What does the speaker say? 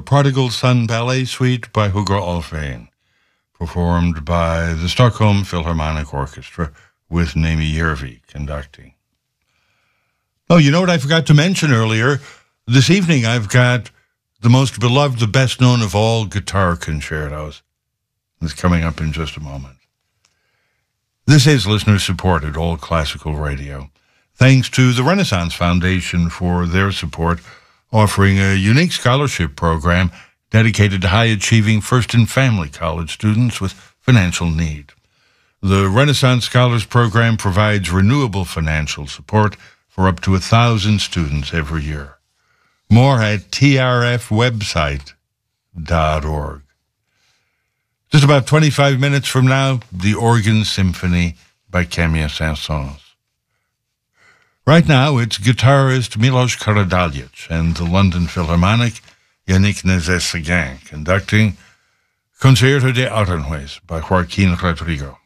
the Prodigal Son Ballet Suite by Hugo Alfvén, performed by the Stockholm Philharmonic Orchestra with Naomi Järvi conducting. Oh, you know what I forgot to mention earlier? This evening I've got the most beloved, the best known of all guitar concertos. It's coming up in just a moment. This is listener-supported All Classical Radio. Thanks to the Renaissance Foundation for their support, offering a unique scholarship program dedicated to high-achieving first and family college students with financial need. The Renaissance Scholars Program provides renewable financial support for up to 1,000 students every year. More at trfwebsite.org. Just about 25 minutes from now, the Organ Symphony by Camille Saint-Saëns. Right now, it's guitarist Milos Karađalić and the London Philharmonic Yannick Nézet-Séguin conducting Concerto de Aranjuez by Joaquín Rodrigo.